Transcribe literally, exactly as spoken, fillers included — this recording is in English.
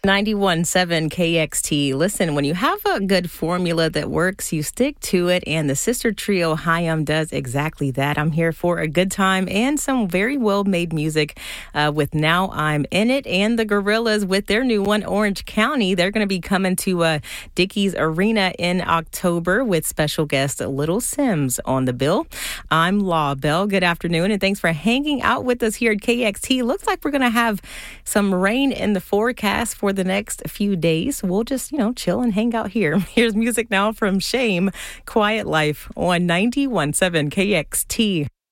ninety-one point seven K X T. Listen, when you have a good formula that works, you stick to it, and the sister trio Haim does exactly that. I'm here for a good time and some very well-made music uh, with Now I'm In It, and the Gorillas with their new one, Orange County. They're going to be coming to uh, Dickies Arena in October with special guest Little Sims on the bill. I'm Law Bell. Good afternoon, and thanks for hanging out with us here at K X T. Looks like we're going to have some rain in the forecast for the next few days. We'll just, you know, chill and hang out here. Here's music now from Shame, Quiet Life on ninety-one point seven K X T.